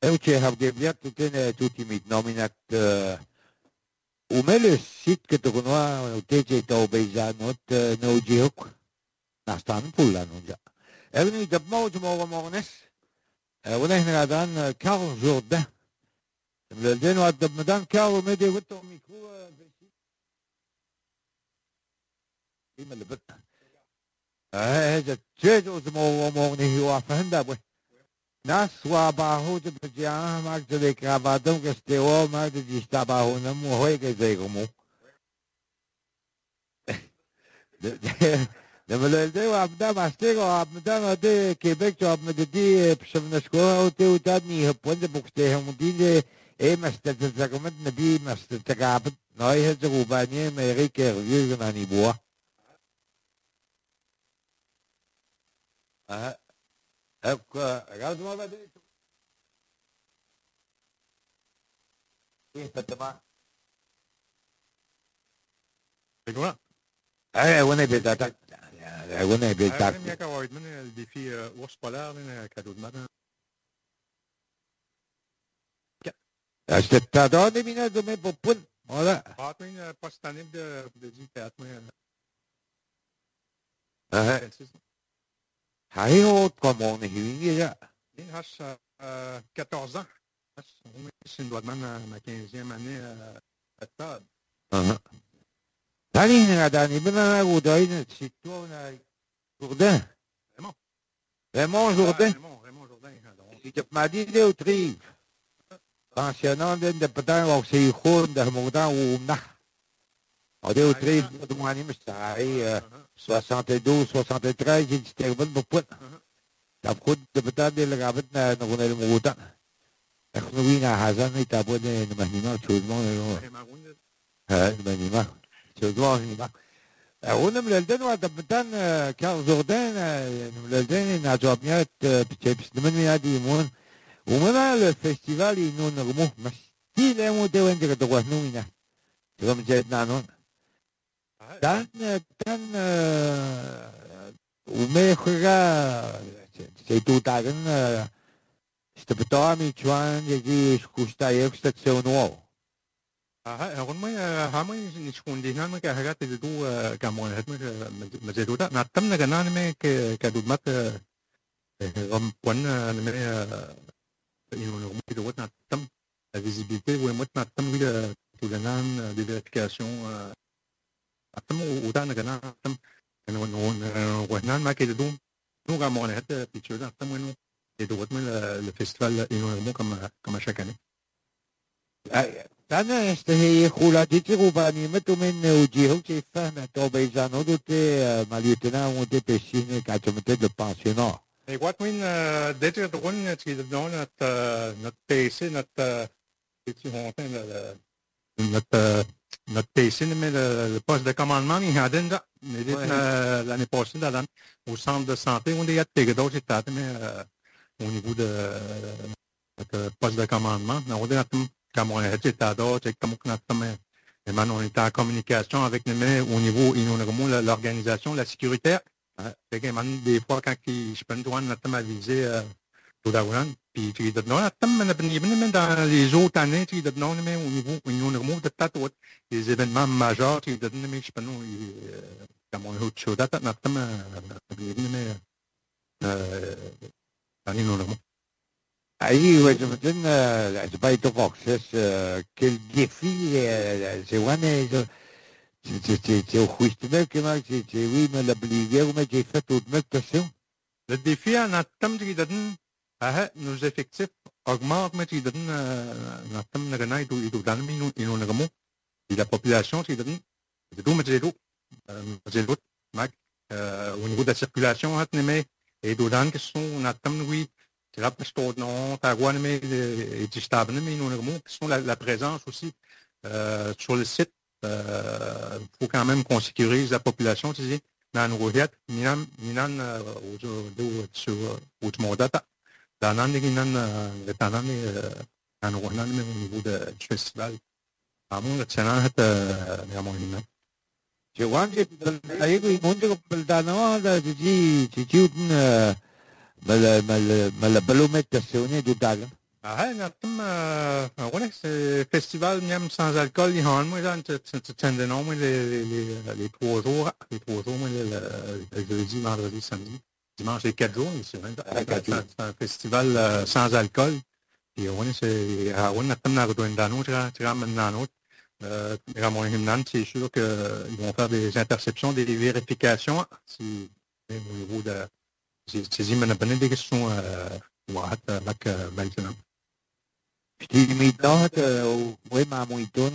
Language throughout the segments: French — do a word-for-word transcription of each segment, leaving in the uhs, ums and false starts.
Evo ce habgebiat tutene tutti mit nominat umele sit que tu conoa utece to beizanot no jiok nastan pullan ja. Evo ni de mojo mo mornes. Evo ne nadan Karl Jourdain. Le deno at de madan Karl me de wito micro ima le bet. Eh je jejo mo mo ni hiwa fahanda bwe. Nas wa baho de bja mag de cravadão que esteu mag de estabaho na morre que sei como لما لقيته عبدا مستيقو عبدا مدي كيبك جو عبدا دي بشمنا شكوها وتي وتادني هبوند بوكتهم ودي ايه مستتزاقمت نبي مستتقابت ناي هزقو بانيه ميريك ريوغن عني بوا اه ابقى غاز ما بدي ايه فتما Quoi? ايه وانا بيتاتك وانا بيتاتك Il y a qu'à avoir le défi ours polaire, le cadeau de matin. استتادوني من هذا ما بقول ولا Pas pas cette année de de dix quatre mais اه هاي هو كمان هي يا il a quatorze ans. C'est une doigt de ma quinzième année à table. اه ثاني هنا داني بنا وداين سيتونا جوردان Raymond. Raymond Jourdain Raymond, Raymond Jourdain. il te m'a dit de triv pensionnant de de pedan au si khon de modan ou na au de triv de mani mstai soixante-douze soixante-treize il était bon pour t'as خود de pedan de la gabet na no el modan احنا وينا حزن تابون مهنيما تشوزمان ها مهنيما تشوزمان هنا من الدين وادبتان كان زوردان من الدين ناجوبيات بتشيبس من هذه يمون ومن الفستيفال ينون رموه مستي لمو دوين جرد وهنوينا تقوم جايتنا نون كان كان وما خرا سيتو تاغن استبتامي شوان يجي شكوشتا يكستاتسيونو Ah, rumai hamai ni skundi nan me ka hagat de du kamon het me me je duda na tam na ganan me ke ka du mat rom pon me ino no mo de wat na tam la visibilité ou mo na tam wi tu ganan de vérification tam u da na ganan tam no no wa nan ma ke de du no kamon het picture na tam no de du wat me le festival ino no comme comme chaque année. أنا استهي خولاتي روباني متو من وجيهو كيف فهم تو بيزانو دوتي ماليوتنا ودي بيشين كاتمتي دو بانسيونو. Et what mean d'être drôle qui est dans notre notre P C notre petit montant notre notre P C mais le poste de commandement il y a déjà mais l'année passée dans au centre de santé on y a des d'autres états mais au niveau de notre poste de commandement on a comme on a dit tado c'est comme on a on est en communication avec nous au niveau l'organisation la sécuritaire fait que man des fois quand je peux nous on a visé tout d'abord puis tu dis non on a même dans les autres années tu dis non mais au niveau on a de tas des événements majeurs tu dis mais je peux nous comme on a autre chose date on a mais euh nous أي وجبتن سبايتو فوكسس كل جيفي سواني تي تي تي خويستنا كما تي تي وي ما لبليغي وما جيفت ودمك تسو. Le défi en atteint qui donne à nos effectifs augmente mais qui donne en atteint le renai du du dans nous nous nous nous et la population qui donne de tout mais tout mais tout mag au niveau de la circulation mais et du dans qui sont en atteint oui c'est là parce qu'on a un mais est stable mais nous nous qui sont la, la présence aussi euh, sur le site il euh, faut quand même qu'on sécurise la population tu sais dans nos routes minan minan au au sur au monde dans nan minan le tanan dans nos routes mais au niveau de du festival à mon c'est là à mon niveau je vois que aïe oui mon dieu que le tanan là tu dis tu dis mal mal mal balomètre stationné du tag Ah, natam, on est ce festival même sans alcool, il y a moi dans tu tu tu non moi les les les trois jours, les trois jours moi le le jeudi, vendredi, samedi, dimanche les quatre jours, c'est c'est un festival euh, sans alcool. Et on est c'est on natam na rodo indano, tu tu ramènes nano. Euh, ramon himnan, c'est sûr que ils vont faire des interceptions, des vérifications si au niveau de c'est c'est une bonne des questions euh واحد لك بيتنا Puis middag, oui, ma moiton,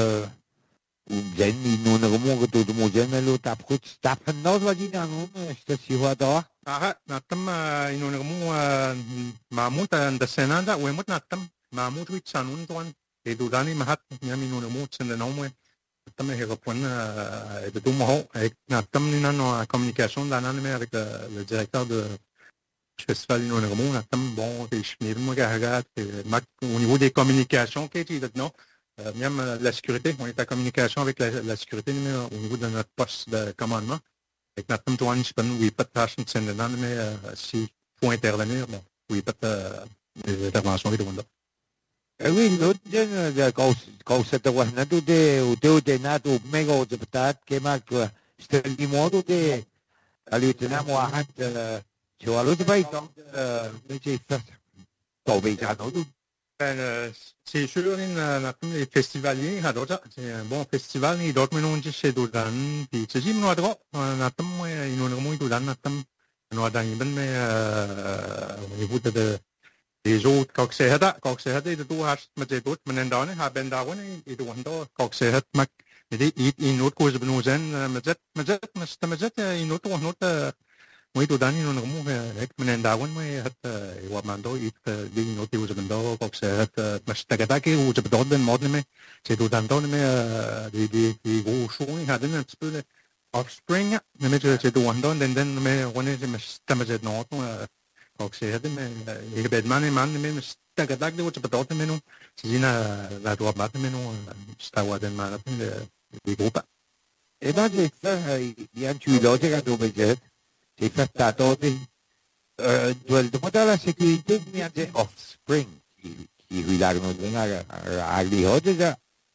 jen i nun rumo to do mo jen lo tap kut tap no va di na no, sta si wa da. Ah, natam inun rumo mamut and senanda, we mut natam mamut wit sanun tuan. E do dani mahat nyam inun rumo sen no mo. Natam he repon e de do mo e natam ni na communication danan me avec le directeur de festival inun rumo natam bon je me mo gagat au niveau des communications qu'est-ce que non. Euh, même euh, la sécurité, on est en communication avec la, la sécurité mais, euh, au niveau de notre poste de commandement. Avec notre Antoine, je ne sais pas de tâche de scène mais euh, s'il faut intervenir, bon, oui, pas de intervention. Oui, l'autre, quand c'était ouais, n'a tout des ou deux des nat ou méga ou peut-être que mal que c'était le numéro de à lieutenant Mohamed, tu vois l'autre pas donc mais j'ai fait au Béjano tout. Ben, c'est sûr, les festivaliers, c'est un bon festival, il doit nous dire chez Doudan, puis c'est dit, nous avons, on a tant, il nous a mis Doudan, on a tant, nous avons eu, mais, au niveau de, des autres, quand c'est ça, quand c'est ça, il doit avoir, mais c'est d'autres, mais dans les, à Ben Darwin, il doit avoir, quand c'est ça, mais, il il il autre cause de nous en, mais c'est, mais c'est, mais c'est, mais c'est, il autre, il autre, moi, tout dans une autre avec mon endroit, moi, il y a mando, il y a une autre chose mando, comme ça, mais c'est que d'ailleurs, où je peux donner un mode, mais c'est tout dans le mais des des des gros shows, il y a un petit peu de offspring, mais c'est tout dans le then mais on est mais c'est mais c'est non, comme ça, mais il y a des man et man, mais c'est que d'ailleurs, où je peux donner mais non, c'est une la droite mat, mais non, c'est à voir des man, des groupes. Et ben, j'ai fait, il y a un tuyau, j'ai un double jet. C'est fait à tenter. Euh, de la sécurité, il y a des offspring qui, qui regardent nous à l'I déjà.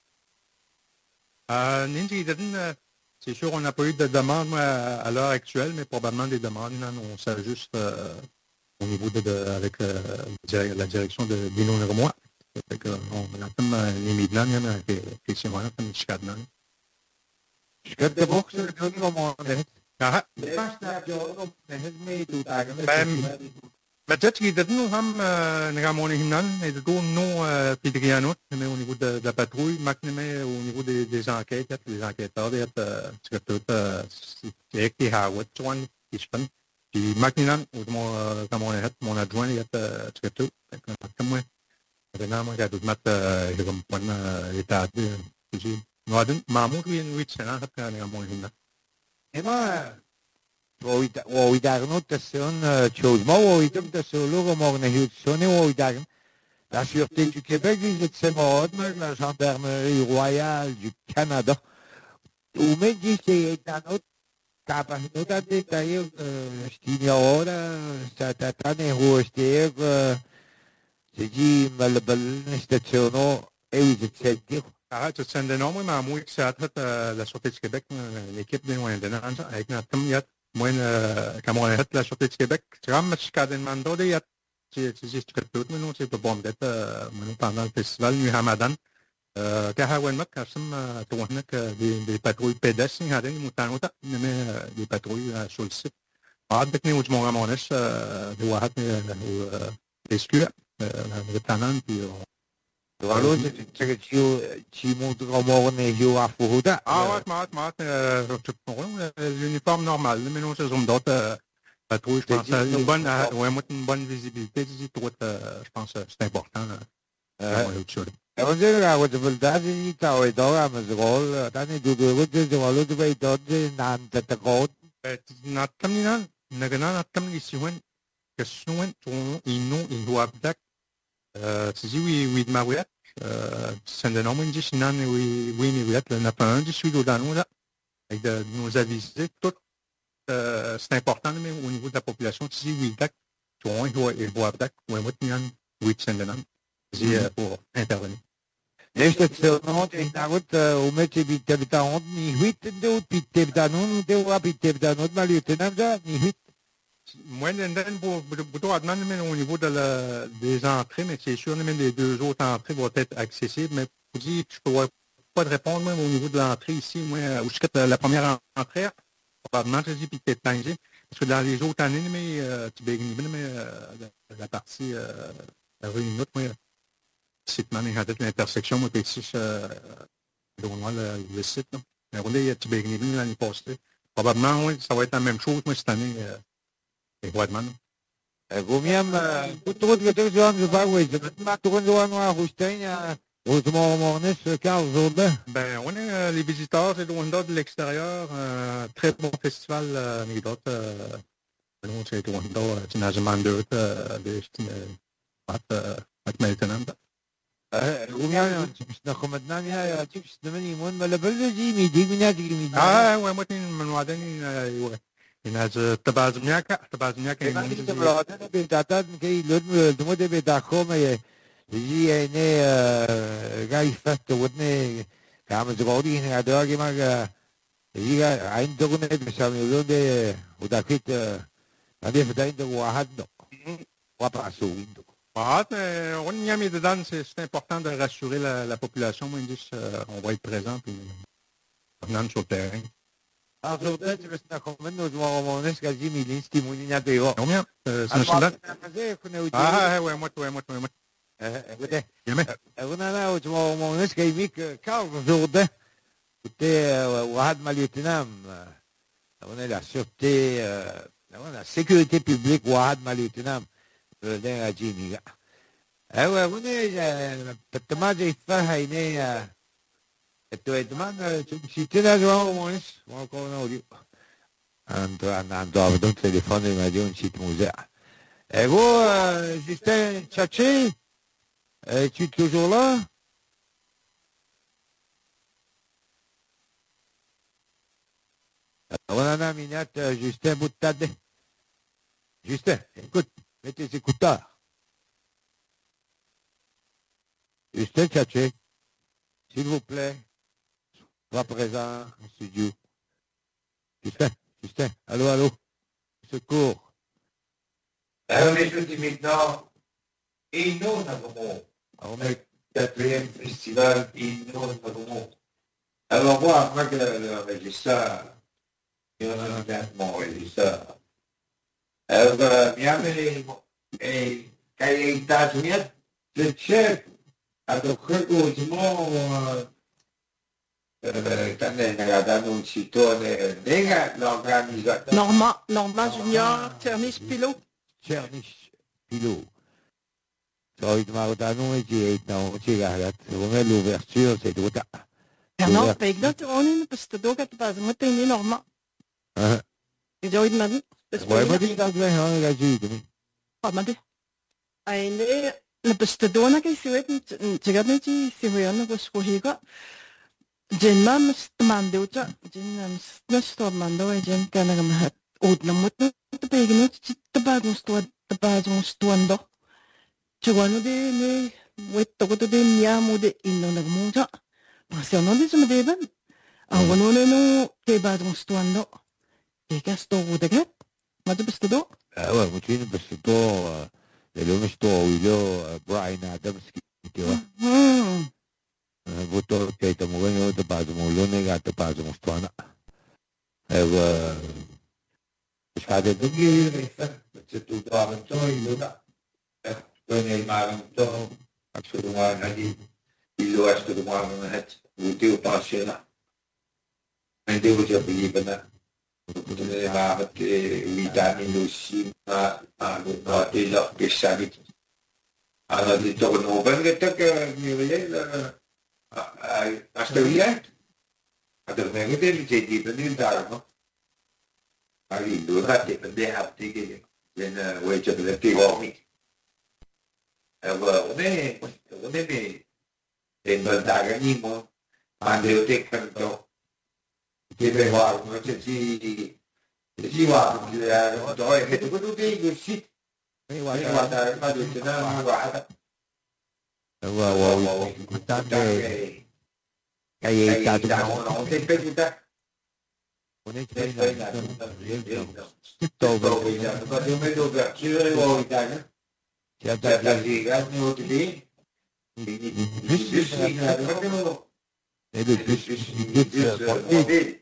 Euh, Ninja, c'est sûr, on n'a pas eu de demande à, à l'heure actuelle, mais probablement des demandes, non, on s'ajuste euh, au niveau de, de avec euh, la direction de Dino Nermois. Fait que, on a les Midlands, il y en a qui sont là, comme Chicago. Chicago, c'est bon, c'est le premier moment. Ah, peut-être qu'il y a nous ham n'ramon himnan et de tout nous pidriano mais au niveau de la patrouille mais au niveau des des enquêtes les enquêteurs des c'est tout c'est qui a what one qui se passe puis maintenant ou mon comme on est mon adjoint il y a c'est tout comme moi maintenant moi j'ai tout mettre comme point l'état de nous avons maman oui oui c'est là après n'ramon himnan et moi o idarno tasson chose o idem tasson lo morne hut sonne o idarn la sûreté du Québec visite ces modes la gendarmerie royale du Canada ou me dit c'est un autre capa nota détaillé stignora sta tatane hoster c'est dit mal bal stationo e visite cette Ah, tu sais, non, moi, ma moi, c'est la Sûreté du Québec, l'équipe des moyens de l'Inde, avec notre communauté, moi, comme on a fait la Sûreté du Québec, tu vois, je suis quand même demandé, il y a, tu sais, tu sais, tout, mais non, c'est pas bon, d'être, pendant le festival, Nuit Ramadan, euh, quand on a vu, quand on a vu des patrouilles pédestres, il y a des moutons, mais des patrouilles sur le site. Ah, avec nous, mon ramonage, de Wahat, des scuds, le planant, puis, alors, tu tu montes comment on est joué à Fouda. Ah ouais, mat, mat, l'uniforme normal, mais non, c'est une d'autres patrouilles, je pense, une bonne, ouais, une bonne visibilité, je pense, c'est important. On dirait que vous devez dire, il y a un peu à Mazrol, dans les deux jours, vous devez le faire dans des nantes de côte. Natam ni nan, nagana natam ni siwen, que siwen, ils nous, ils doivent c'est dit oui oui de ma voix c'est de nom dit sinon oui oui mais oui le n'a pas un du sud au dans nous là avec de nous aviser tout c'est important mais au niveau de la population si oui d'ac tu vois il doit il doit d'ac ouais moi tu oui c'est de nom mm-hmm. pour intervenir. Nächste Zone, ich sage, um mit die Tebta und nicht huit de puis Tebta non de wa puis Tebta non mal lieutenant ça ni huit. Moi, pour au niveau de la, des entrées, mais c'est sûr, même les deux autres entrées vont être accessibles. Mais pour dire, je ne pourrais pas te répondre même au niveau de l'entrée ici. Moi, où je quitte la première entrée, probablement, je dis, puis peut-être Tanger. Parce que dans les autres années, mais tu peux mais la partie la rue Inut, moi, c'est maintenant l'intersection, moi, ici, le site. Mais on est, tu peux l'année passée. Probablement, oui, ça va être la même chose, moi, cette année. Whiteman. Gumiam, putrut que tu as de bagoué, je me tourne de noir Roustain, autrement mornes, Carl Zolda. Ben, on est les visiteurs, c'est loin de l'extérieur, un très bon festival, mais d'autres, non, c'est loin de, c'est Nazamandur, de Melton. Gumiam, tu peux te commettre, n'a tu peux te mener, moi, mais le bel de Jimmy, Jimmy, Jimmy. Ah, ouais, moi, tu m'as donné, ouais. إنها تبازمياكا تبازمياكا إنها تبازمياكا بيتعتاد كي لون دمودة بيتعكوم يجي يعني جاي فت ودني كعم زغوري هنا دراجي ما يجي عين دغنة بسامي لون ده وداكيت هذه فداين ده واحد ده وابعسوين ده. Ah, on y a mis dedans, c'est important de rassurer la, la population. Moi, ils disent on va être présent puis on est sur le terrain. Ah, je voudrais que tu commandes nos mormones que j'ai mis l'instimoni na teo. Combien? Euh, c'est national? Ah, ouais, moi, toi, moi, toi, moi. Euh, écoutez. Jamais. On a là, aux mormones que j'ai mis que Carl Jourdain, était, Wahad Maliutinam. On a la sûreté, on a la sécurité publique, Wahad Maliutinam. Le lien à Jimmy. Ah, ouais, on est, peut-être, j'ai fait, il est, tu es demande, si tu es là, on est, on connaît audio. Ando, ando, ando, téléphone, il m'a dit un site musée. Et vous, Justin Tchatché, es-tu toujours là? On a un minute, Justin Boutade. Justin, écoute, mets tes écouteurs. Justin Tchatché, s'il vous plaît. Sois présent en studio. Justin, Justin, allô, allô, secours. Alors, les jeux du maintenant, et nous n'avons on est le quatrième festival, et nous n'avons alors, moi, après que le régisseur, il y en a un mon régisseur. Alors, bien, mais, et, quand il est états-unis, le chef, alors, heureusement, Normand, Normand Junior, Tchernish Pilot. Tchernish Pilot. Ça, il m'a redonné, il a l'ouverture, c'est tout. Non, pas exactement, parce que donc, tu passes, moi, tu es Normand. Ah. Et j'ai dit, ouais, moi, dit, dans le hein, il a dit, ah, m'a dit. Ah, il est, le parce que donc, il s'est fait, tu regardes, il s'est fait, on a pas ce qu'on a. Jen mam mande uca jen nam stor mande wa jen kana mahat ud namut te pegno chit te bagun sto te bagun stoando chwanu de ne wet to ko de nya mu de inno nagmunja pasio no de some deban awano no no te bagun stoando ke ka sto de get ma de besto ah ouais mo tin besto de lo me sto ilo Brian Adams ki mm voto che te muovono te passo molone gato passo mostrana e eh scade tu che se tu trovi toi lo da e poi nei maranto faccio domani di il resto domani non è utile passiona e devo già venire potete va perché vitamini luci ma ma no te lo che sai allora detto che non venga che mi vede hasta bien, hasta luego te dice di prendere no? Magari due dipende hapti che viene wage per le uomini. E allora non è non è bene e non dà nimo quando io te canto che per guardo non c'è si si va a dove che tu tu ti usci e guarda ma tu te non guarda Wow, wow, importante che è stato un Aspetta, on est aspetta, très aspetta, Tutto vedo che ci vedo in Italia, c'è c'è da da dire dire, minuti lì, e lui più più forte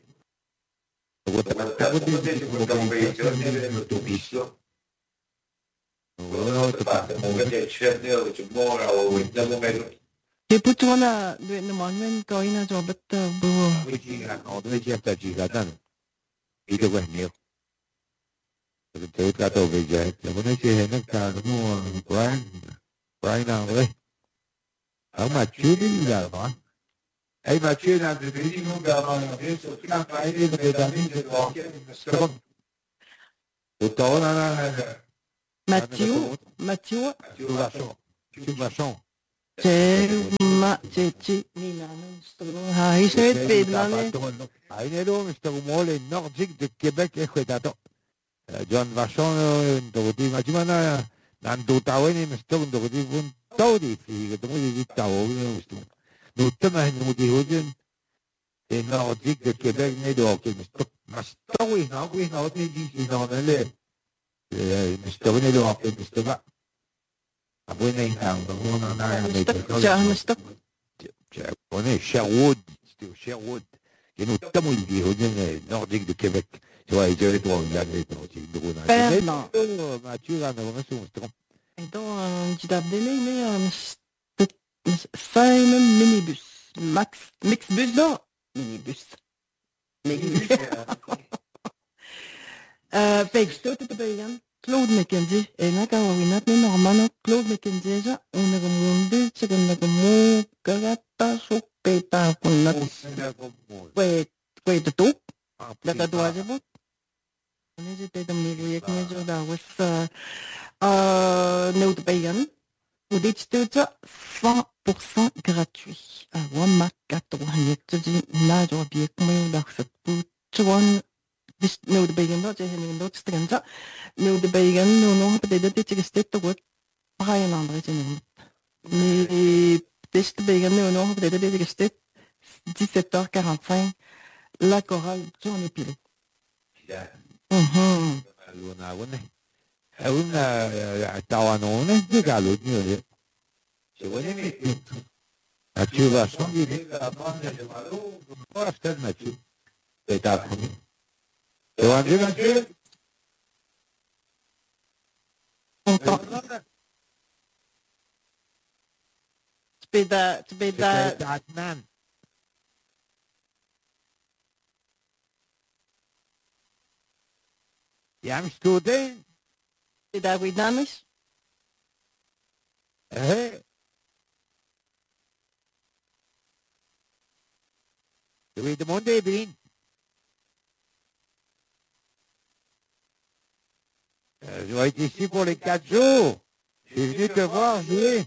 Ke putuana duit na manwen ko ina jobat bu dove c'è sta girata ito qua mio perché ho dato che già non c'è nel caso no Brian Brian ơi ở mà chưa đến giờ mà ấy mà chưa làm thì đi không giờ mà đến sự năm phải đi về đã đi rồi không tụi tối nó Mathieu Mathieu chưa vào sổ chưa vào sổ che ma che chi ni na no sto no ha i se pe na ne ai ne do mi sto mole nordique de Québec e quetato John Vachon do di ma ci mana nan do taweni mi sto do di un todi fi che mo di tavo mi sto no tema no di hojen e nordique de Québec ne do che mi sto ma sto qui no qui no di di no le mi sto ne do che mi sto va a buona in campo non andare a mettere ja na sto cioè on est Sherwood c'était au Sherwood che non stiamo in di hojen nordique de Québec tu vois, je vais te voir là, mais non, c'est une drôle. Fernand. Mathieu, là, on va se montrer. então de dabdele me Simon minibus Max Mixbus do minibus minibus euh fait que tout est bien Claude McKenzie et na ka wina ni normal Claude McKenzie ja on a monde c'est que na mo karata so peta con na ouais ouais de tout la ta doa je bon on est j'étais dans mes voyages mais je da was euh nous de payan ou des tutos cent pour cent gratuit à Walmart quatre vingt tu dis na jo bien comme da ça pour tuan dis nous de payan do j'ai une autre stranger nous de payan nous non peut-être des petits gestes tout quoi rien andré c'est nous mais des de payan nous non peut-être des gestes dix-sept heures quarante-cinq la chorale John Epilé mhm Allora, non è una tawanone di gallo di se vuoi mettere a ci va sono di la banda di malo ora sta Mathieu e da come e oggi Mathieu speda speda Adnan Jam student speda Widamis eh Oui, demandez, Evelyne. Euh, je vais être ici pour les quatre jours. Je suis venu te voir jouer.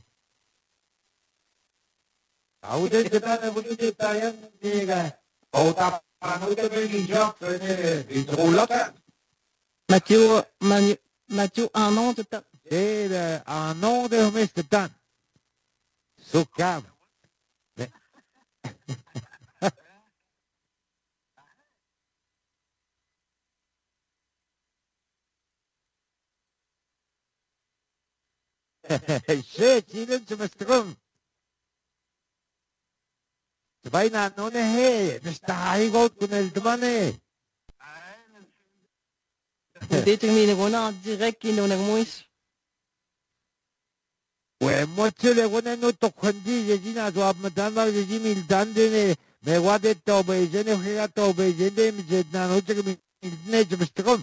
Ah, vous êtes pas vous êtes pas rien, les gars. Oh, t'as pas nous de venir job, une roulotte. Mathieu Manu Mathieu un an de temps C'est le- un nom de mister Dan. So calme. Mais- Shit, you didn't mistrum. Sabay na ano na he. Mister Highgold con el domane. des termine on a direct qui nous n'avons Ouais, moi, tu le connais, nous, t'as conduit, j'ai dit, n'a pas me donner, j'ai dit, mille dandine, mais what est tobe, je ne fais pas tobe, je ne me dis, n'a pas de mille, ne, je me strom.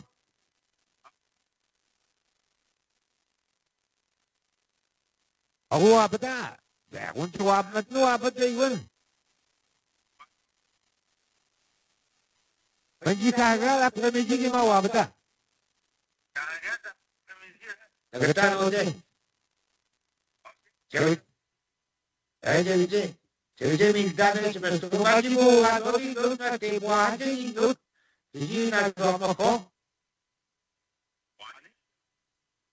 Ah, ouais, abada. Ben, on te voit maintenant, abada, Iwan. Ben, j'y t'agra l'après-midi, qui m'a ouah, abada. Agata, on dit. Cewek, saya jadi jadi minta dari sebesar tu bagi buat bagi tu nanti buat aja itu, jadi nak apa kok?